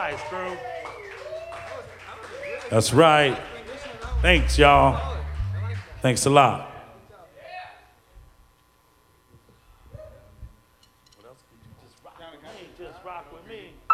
tight, Screw. That's right. Thanks, y'all. Thanks a lot. What else could you just rock with me? Just rock with me.